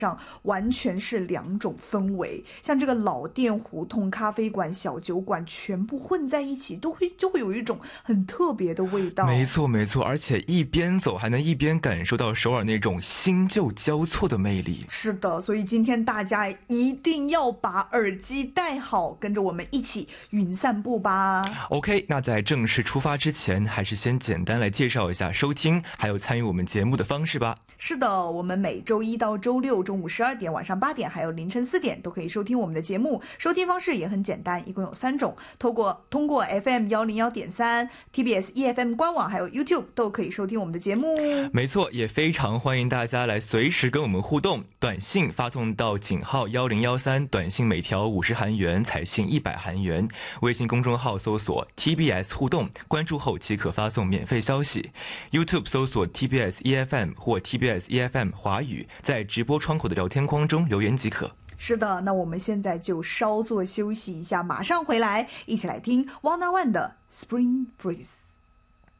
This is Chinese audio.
上完全是两种氛围，像这个老店、胡同、咖啡馆、小酒馆全部混在一起，就会有一种很特别的味道。 没错没错，而且一边走还能一边感受到首尔那种新旧交错的魅力。 是的，所以今天大家一定要把耳机戴好，跟着我们一起云散步吧。 OK， 那在正式出发之前，还是先简单来介绍一下收听还有参与我们节目的方式吧。 是的，我们每周一到周六中午12点、晚上8点还有凌晨4点都可以收听我们的节目。收听方式也很简单，一共有3种，通过 FM 101.3、TBS EFM 官网还有 YouTube 都可以收听我们的节目。 没错，也非常欢迎大家来随时跟我们互动，短信发送到井号1013，短信每条50韩元，彩信100韩元。微信公众号搜索 TBS 互动，关注后即可发送免费消息。YouTube 搜索 TBS EFM 或 TBS EFM 华语，在直播窗口的聊天框中留言即可。 是的，那我们现在就稍作休息一下，马上回来，一起来听 Wanna One 的 Spring Breeze。